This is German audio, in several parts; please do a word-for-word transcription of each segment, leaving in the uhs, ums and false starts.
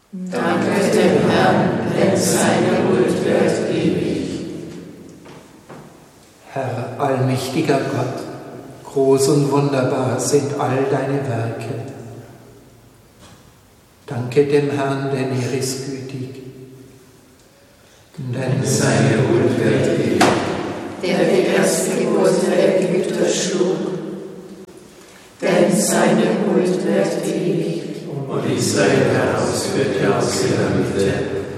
Danket dem Herrn, denn seine Huld währt ewig. Herr, allmächtiger Gott, groß und wunderbar sind all deine Werke. Danke dem Herrn, denn er ist gütig. Denn seine Huld währt ewig. Der die Erstgeburt der Ägypter schlug. Denn seine Huld währt ewig. Und Israel herausführte aus ihrer Mitte.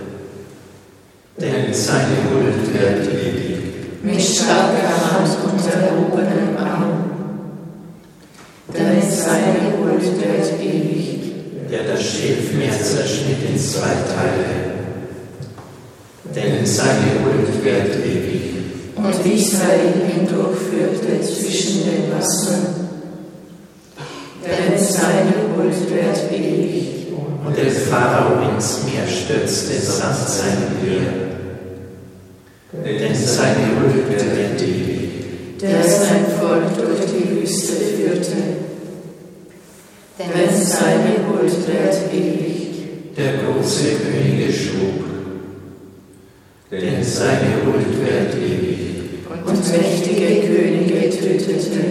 Denn seine Huld währt ewig. Mit starker Hand und erhobenem Arm. Denn seine Huld währt ewig. Der das Schilfmeer zerschnitt in zwei Teile. Denn seine Huld währt ewig. Und Israel hindurchführte zwischen den Wassern. Denn seine Huld währt ewig. Und der Pharao ins Meer stürzte samt seinem Heer. Denn seine Huld währt ewig. Der sein Volk durch die Wüste führte. Denn seine Huld währt ewig. Der große Könige schlug. Denn seine Huld währt ewig. Und mächtige Könige tötete.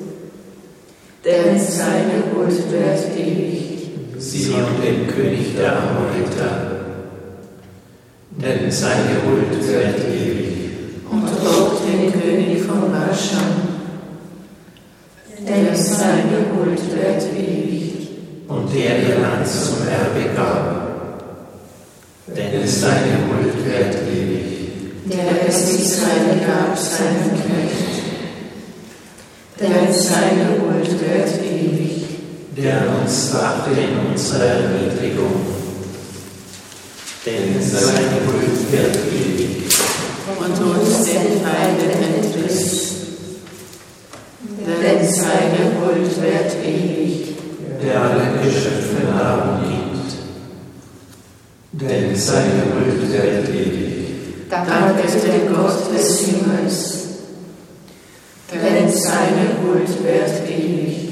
Denn seine Huld währt ewig. Sie und den König der Amoriter. Denn seine Huld währt ewig. Und auch den König von Baschan. Denn seine Huld währt ewig. Und der ihr Land zum Erbe gab. Denn seine Huld währt ewig. Der es Israel gab, seinen Knecht. Denn seine Huld währt ewig. Der uns brachte in unserer Erniedrigung. Denn seine Huld währt ewig. Und uns den Feinden entriss. Denn seine Huld währt ewig. Der allen Geschöpfen Nahrung gibt. Denn seine Huld währt ewig. Danket dem Gott des Himmels. Denn seine Huld währt ewig.